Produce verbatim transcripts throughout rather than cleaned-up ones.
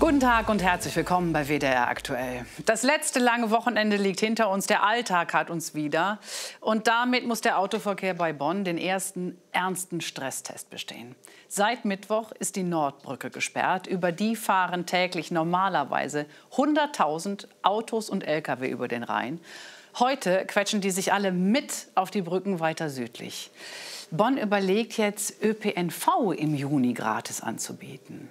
Guten Tag und herzlich willkommen bei W D R aktuell. Das letzte lange Wochenende liegt hinter uns, der Alltag hat uns wieder. Und damit muss der Autoverkehr bei Bonn den ersten ernsten Stresstest bestehen. Seit Mittwoch ist die Nordbrücke gesperrt. Über die fahren täglich normalerweise hunderttausend Autos und L K W über den Rhein. Heute quetschen die sich alle mit auf die Brücken weiter südlich. Bonn überlegt jetzt, Ö P N V im Juni gratis anzubieten.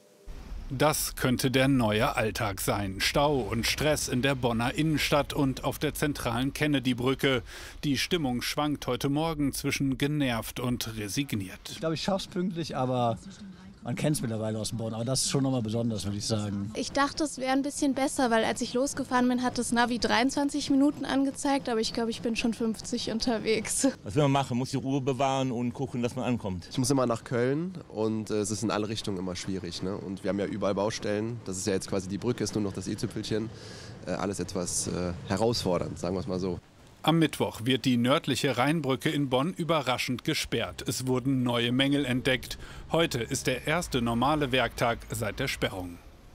Das könnte der neue Alltag sein. Stau und Stress in der Bonner Innenstadt und auf der zentralen Kennedy-Brücke. Die Stimmung schwankt heute Morgen zwischen genervt und resigniert. Ich glaube, ich schaffe es pünktlich, aber man kennt es mittlerweile aus dem Bonn. Aber das ist schon nochmal besonders, würde ich sagen. Ich dachte, es wäre ein bisschen besser, weil als ich losgefahren bin, hat das Navi dreiundzwanzig Minuten angezeigt. Aber ich glaube, ich bin schon fünfzig unterwegs. Was will man machen? Man muss die Ruhe bewahren und gucken, dass man ankommt. Ich muss immer nach Köln und äh, es ist in alle Richtungen immer schwierig. Ne? Und wir haben ja überall Baustellen. Das ist ja jetzt quasi die Brücke, ist nur noch das i-Tüpfelchen. Äh, alles etwas äh, herausfordernd, sagen wir es mal so. Am Mittwoch wird die nördliche Rheinbrücke in Bonn überraschend gesperrt. Es wurden neue Mängel entdeckt. Heute ist der erste normale Werktag seit der Sperrung.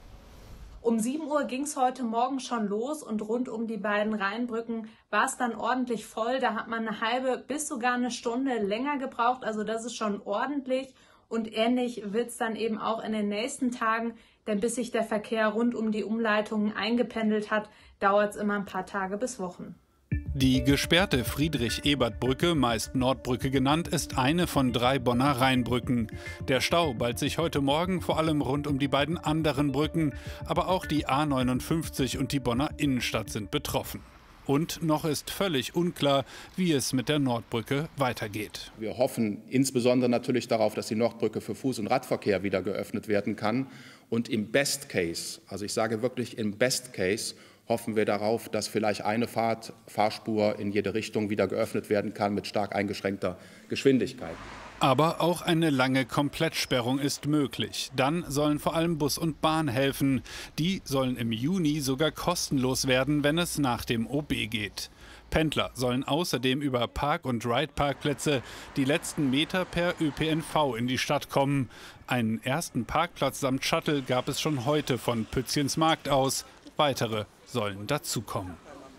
Um sieben Uhr ging es heute Morgen schon los und rund um die beiden Rheinbrücken war es dann ordentlich voll. Da hat man eine halbe bis sogar eine Stunde länger gebraucht. Also das ist schon ordentlich. Und ähnlich wird es dann eben auch in den nächsten Tagen. Denn bis sich der Verkehr rund um die Umleitungen eingependelt hat, dauert es immer ein paar Tage bis Wochen. Die gesperrte Friedrich-Ebert-Brücke, meist Nordbrücke genannt, ist eine von drei Bonner Rheinbrücken. Der Stau ballt sich heute Morgen vor allem rund um die beiden anderen Brücken, aber auch die A neunundfünfzig und die Bonner Innenstadt sind betroffen. Und noch ist völlig unklar, wie es mit der Nordbrücke weitergeht. Wir hoffen insbesondere natürlich darauf, dass die Nordbrücke für Fuß- und Radverkehr wieder geöffnet werden kann. Und im Best Case, also ich sage wirklich im Best Case, hoffen wir darauf, dass vielleicht eine Fahrt, Fahrspur in jede Richtung wieder geöffnet werden kann mit stark eingeschränkter Geschwindigkeit. Aber auch eine lange Komplettsperrung ist möglich. Dann sollen vor allem Bus und Bahn helfen. Die sollen im Juni sogar kostenlos werden, wenn es nach dem O B geht. Pendler sollen außerdem über Park- und Ride-Parkplätze die letzten Meter per Ö P N V in die Stadt kommen. Einen ersten Parkplatz samt Shuttle gab es schon heute von Pützchensmarkt aus. Weitere sollen dazukommen.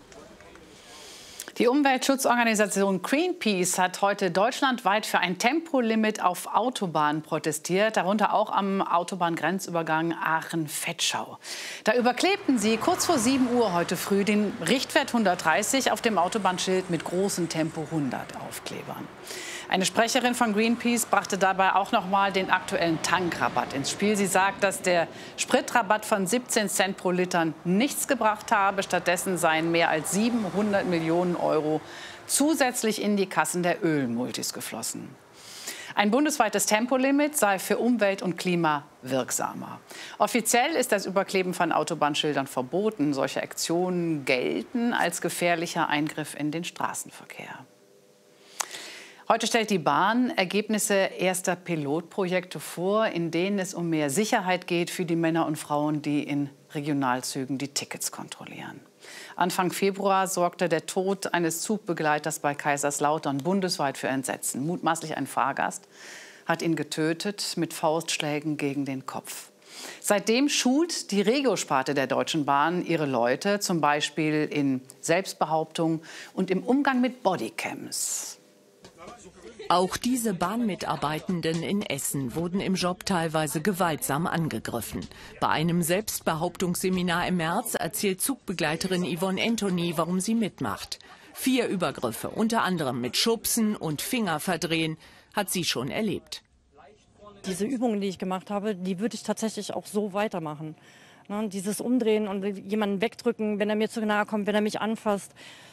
Die Umweltschutzorganisation Greenpeace hat heute deutschlandweit für ein Tempolimit auf Autobahnen protestiert, darunter auch am Autobahngrenzübergang Aachen-Vetschau. Da überklebten sie kurz vor sieben Uhr heute früh den Richtwert hundertdreißig auf dem Autobahnschild mit großen Tempo hundert Aufklebern. Eine Sprecherin von Greenpeace brachte dabei auch noch mal den aktuellen Tankrabatt ins Spiel. Sie sagt, dass der Spritrabatt von siebzehn Cent pro Liter nichts gebracht habe. Stattdessen seien mehr als siebenhundert Millionen Euro zusätzlich in die Kassen der Ölmultis geflossen. Ein bundesweites Tempolimit sei für Umwelt und Klima wirksamer. Offiziell ist das Überkleben von Autobahnschildern verboten. Solche Aktionen gelten als gefährlicher Eingriff in den Straßenverkehr. Heute stellt die Bahn Ergebnisse erster Pilotprojekte vor, in denen es um mehr Sicherheit geht für die Männer und Frauen, die in Regionalzügen die Tickets kontrollieren. Anfang Februar sorgte der Tod eines Zugbegleiters bei Kaiserslautern bundesweit für Entsetzen. Mutmaßlich ein Fahrgast hat ihn getötet mit Faustschlägen gegen den Kopf. Seitdem schult die Regio-Sparte der Deutschen Bahn ihre Leute, zum Beispiel in Selbstbehauptung und im Umgang mit Bodycams. Auch diese Bahnmitarbeitenden in Essen wurden im Job teilweise gewaltsam angegriffen. Bei einem Selbstbehauptungsseminar im März erzählt Zugbegleiterin Yvonne Anthony, warum sie mitmacht. Vier Übergriffe, unter anderem mit Schubsen und Fingerverdrehen, hat sie schon erlebt. Diese Übungen, die ich gemacht habe, die würde ich tatsächlich auch so weitermachen. Ne, dieses Umdrehen und jemanden wegdrücken, wenn er mir zu nahe kommt, wenn er mich anfasst.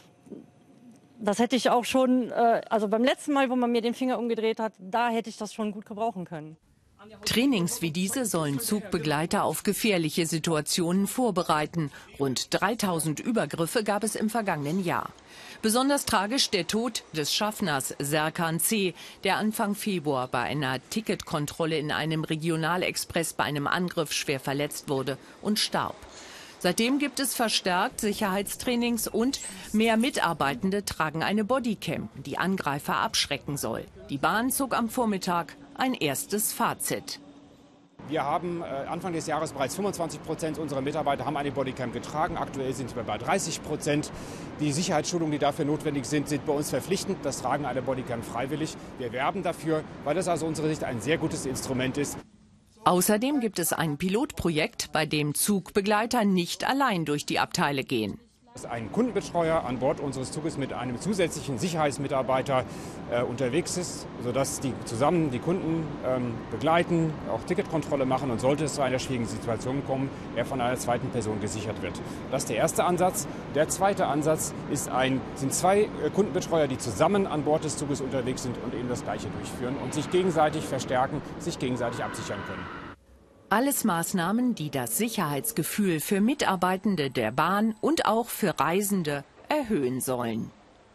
Das hätte ich auch schon, äh, also beim letzten Mal, wo man mir den Finger umgedreht hat, da hätte ich das schon gut gebrauchen können. Trainings wie diese sollen Zugbegleiter auf gefährliche Situationen vorbereiten. Rund dreitausend Übergriffe gab es im vergangenen Jahr. Besonders tragisch der Tod des Schaffners Serkan C., der Anfang Februar bei einer Ticketkontrolle in einem Regionalexpress bei einem Angriff schwer verletzt wurde und starb. Seitdem gibt es verstärkt Sicherheitstrainings und mehr Mitarbeitende tragen eine Bodycam, die Angreifer abschrecken soll. Die Bahn zog am Vormittag ein erstes Fazit. Wir haben äh, Anfang des Jahres bereits fünfundzwanzig Prozent unserer Mitarbeiter haben eine Bodycam getragen. Aktuell sind wir bei dreißig Prozent. Die Sicherheitsschulungen, die dafür notwendig sind, sind bei uns verpflichtend. Das Tragen einer Bodycam freiwillig. Wir werben dafür, weil das aus unserer Sicht ein sehr gutes Instrument ist. Außerdem gibt es ein Pilotprojekt, bei dem Zugbegleiter nicht allein durch die Abteile gehen. Ein Kundenbetreuer an Bord unseres Zuges mit einem zusätzlichen Sicherheitsmitarbeiter äh, unterwegs ist, sodass die zusammen die Kunden ähm, begleiten, auch Ticketkontrolle machen und sollte es zu einer schwierigen Situation kommen, er von einer zweiten Person gesichert wird. Das ist der erste Ansatz. Der zweite Ansatz ist ein, sind zwei äh, Kundenbetreuer, die zusammen an Bord des Zuges unterwegs sind und eben das Gleiche durchführen und sich gegenseitig verstärken, sich gegenseitig absichern können. Alles Maßnahmen, die das Sicherheitsgefühl für Mitarbeitende der Bahn und auch für Reisende erhöhen sollen.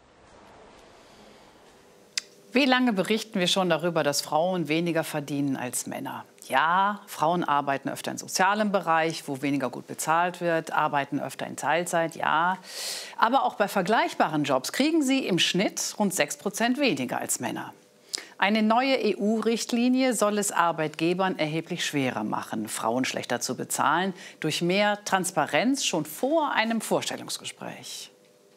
Wie lange berichten wir schon darüber, dass Frauen weniger verdienen als Männer? Ja, Frauen arbeiten öfter im sozialen Bereich, wo weniger gut bezahlt wird, arbeiten öfter in Teilzeit, ja. Aber auch bei vergleichbaren Jobs kriegen sie im Schnitt rund sechs Prozent weniger als Männer. Eine neue E U-Richtlinie soll es Arbeitgebern erheblich schwerer machen, Frauen schlechter zu bezahlen, durch mehr Transparenz schon vor einem Vorstellungsgespräch.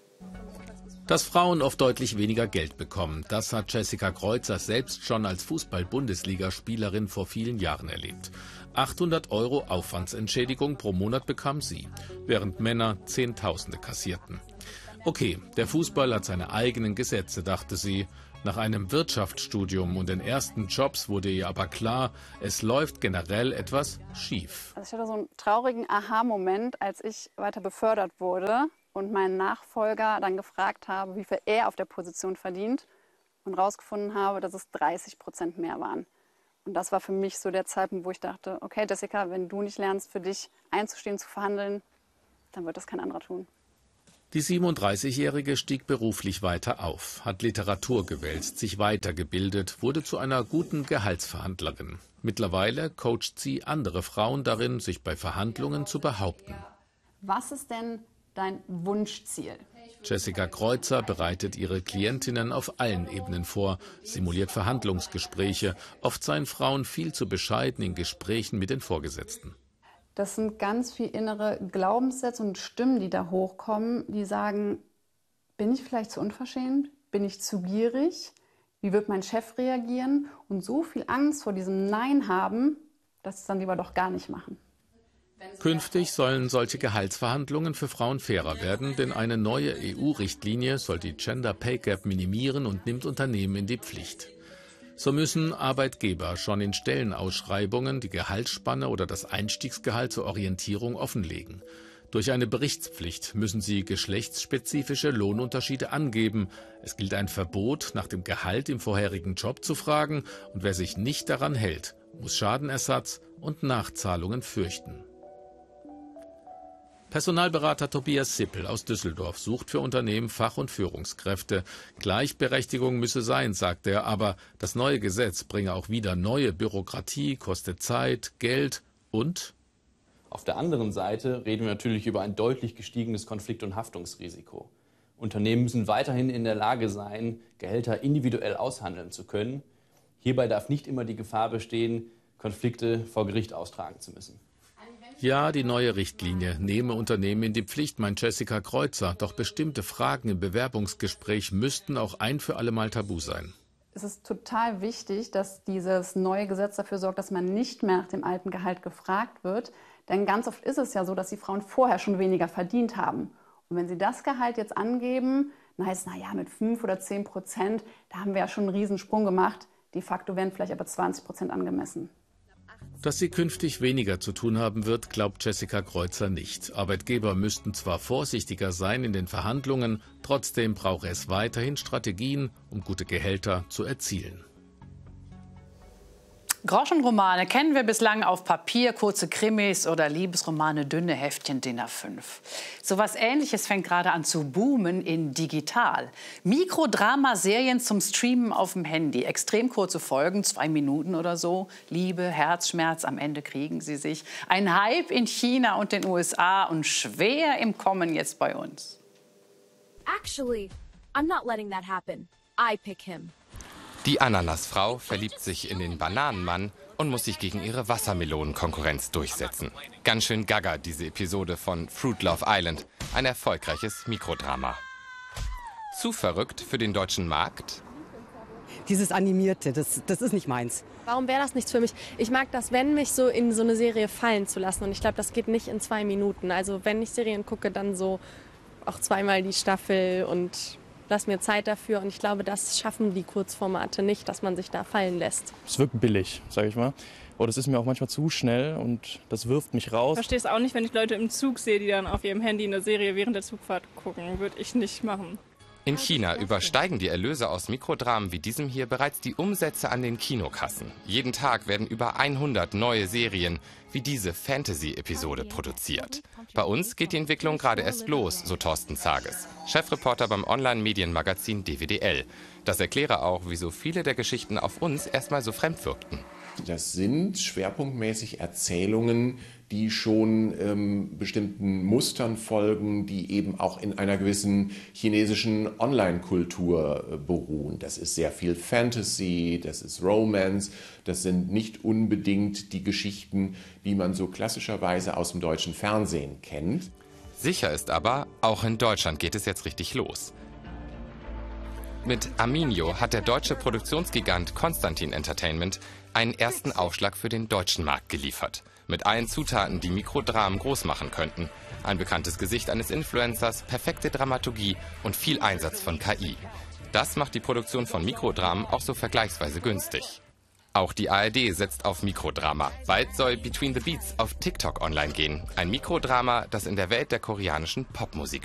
Dass Frauen oft deutlich weniger Geld bekommen, das hat Jessica Kreuzer selbst schon als Fußball-Bundesligaspielerin vor vielen Jahren erlebt. achthundert Euro Aufwandsentschädigung pro Monat bekam sie, während Männer Zehntausende kassierten. Okay, der Fußball hat seine eigenen Gesetze, dachte sie. Nach einem Wirtschaftsstudium und den ersten Jobs wurde ihr aber klar, es läuft generell etwas schief. Also ich hatte so einen traurigen Aha-Moment, als ich weiter befördert wurde und meinen Nachfolger dann gefragt habe, wie viel er auf der Position verdient und herausgefunden habe, dass es dreißig Prozent mehr waren. Und das war für mich so der Zeitpunkt, wo ich dachte, okay Jessica, wenn du nicht lernst, für dich einzustehen, zu verhandeln, dann wird das kein anderer tun. Die siebenunddreißigjährige stieg beruflich weiter auf, hat Literatur gewälzt, sich weitergebildet, wurde zu einer guten Gehaltsverhandlerin. Mittlerweile coacht sie andere Frauen darin, sich bei Verhandlungen zu behaupten. Was ist denn dein Wunschziel? Jessica Kreuzer bereitet ihre Klientinnen auf allen Ebenen vor, simuliert Verhandlungsgespräche. Oft seien Frauen viel zu bescheiden in Gesprächen mit den Vorgesetzten. Das sind ganz viele innere Glaubenssätze und Stimmen, die da hochkommen, die sagen, bin ich vielleicht zu unverschämt? Bin ich zu gierig? Wie wird mein Chef reagieren? Und so viel Angst vor diesem Nein haben, dass sie es dann lieber doch gar nicht machen. Künftig sollen solche Gehaltsverhandlungen für Frauen fairer werden, denn eine neue E U-Richtlinie soll die Gender Pay Gap minimieren und nimmt Unternehmen in die Pflicht. So müssen Arbeitgeber schon in Stellenausschreibungen die Gehaltsspanne oder das Einstiegsgehalt zur Orientierung offenlegen. Durch eine Berichtspflicht müssen sie geschlechtsspezifische Lohnunterschiede angeben. Es gilt ein Verbot, nach dem Gehalt im vorherigen Job zu fragen, und wer sich nicht daran hält, muss Schadenersatz und Nachzahlungen fürchten. Personalberater Tobias Sippel aus Düsseldorf sucht für Unternehmen Fach- und Führungskräfte. Gleichberechtigung müsse sein, sagt er, aber das neue Gesetz bringe auch wieder neue Bürokratie, koste Zeit, Geld und... Auf der anderen Seite reden wir natürlich über ein deutlich gestiegenes Konflikt- und Haftungsrisiko. Unternehmen müssen weiterhin in der Lage sein, Gehälter individuell aushandeln zu können. Hierbei darf nicht immer die Gefahr bestehen, Konflikte vor Gericht austragen zu müssen. Ja, die neue Richtlinie nehme Unternehmen in die Pflicht, meint Jessica Kreuzer. Doch bestimmte Fragen im Bewerbungsgespräch müssten auch ein für alle Mal tabu sein. Es ist total wichtig, dass dieses neue Gesetz dafür sorgt, dass man nicht mehr nach dem alten Gehalt gefragt wird. Denn ganz oft ist es ja so, dass die Frauen vorher schon weniger verdient haben. Und wenn sie das Gehalt jetzt angeben, dann heißt es, naja, mit fünf oder zehn Prozent, da haben wir ja schon einen Riesensprung gemacht. De facto werden vielleicht aber zwanzig Prozent angemessen. Dass sie künftig weniger zu tun haben wird, glaubt Jessica Kreuzer nicht. Arbeitgeber müssten zwar vorsichtiger sein in den Verhandlungen, trotzdem brauche es weiterhin Strategien, um gute Gehälter zu erzielen. Groschenromane kennen wir bislang auf Papier, kurze Krimis oder Liebesromane, dünne Heftchen D I N A fünf. So was Ähnliches fängt gerade an zu boomen in digital. Mikrodramaserien zum Streamen auf dem Handy. Extrem kurze Folgen, zwei Minuten oder so. Liebe, Herzschmerz, am Ende kriegen sie sich. Ein Hype in China und den U S A und schwer im Kommen jetzt bei uns. Actually, I'm not letting that happen. I pick him. Die Ananasfrau verliebt sich in den Bananenmann und muss sich gegen ihre Wassermelonenkonkurrenz durchsetzen. Ganz schön gaga, diese Episode von Fruit Love Island. Ein erfolgreiches Mikrodrama. Zu verrückt für den deutschen Markt? Dieses Animierte, das, das ist nicht meins. Warum wäre das nichts für mich? Ich mag das, wenn mich so in so eine Serie fallen zu lassen. Und ich glaube, das geht nicht in zwei Minuten. Also wenn ich Serien gucke, dann so auch zweimal die Staffel und lass mir Zeit dafür. Und ich glaube, das schaffen die Kurzformate nicht, dass man sich da fallen lässt. Es wirkt billig, sage ich mal. Oder es ist mir auch manchmal zu schnell und das wirft mich raus. Ich verstehe es auch nicht, wenn ich Leute im Zug sehe, die dann auf ihrem Handy eine Serie während der Zugfahrt gucken. Würde ich nicht machen. In China übersteigen die Erlöse aus Mikrodramen wie diesem hier bereits die Umsätze an den Kinokassen. Jeden Tag werden über hundert neue Serien wie diese Fantasy-Episode produziert. Bei uns geht die Entwicklung gerade erst los, so Thorsten Zages, Chefreporter beim Online-Medienmagazin D W D L. Das erkläre auch, wieso viele der Geschichten auf uns erstmal so fremd wirkten. Das sind schwerpunktmäßig Erzählungen, die schon ähm, bestimmten Mustern folgen, die eben auch in einer gewissen chinesischen Online-Kultur äh, beruhen. Das ist sehr viel Fantasy, das ist Romance, das sind nicht unbedingt die Geschichten, die man so klassischerweise aus dem deutschen Fernsehen kennt. Sicher ist aber, auch in Deutschland geht es jetzt richtig los. Mit Aminio hat der deutsche Produktionsgigant Constantin Entertainment einen ersten Aufschlag für den deutschen Markt geliefert. Mit allen Zutaten, die Mikrodramen groß machen könnten. Ein bekanntes Gesicht eines Influencers, perfekte Dramaturgie und viel Einsatz von K I. Das macht die Produktion von Mikrodramen auch so vergleichsweise günstig. Auch die A R D setzt auf Mikrodrama. Bald soll Between the Beats auf TikTok online gehen. Ein Mikrodrama, das in der Welt der koreanischen Popmusik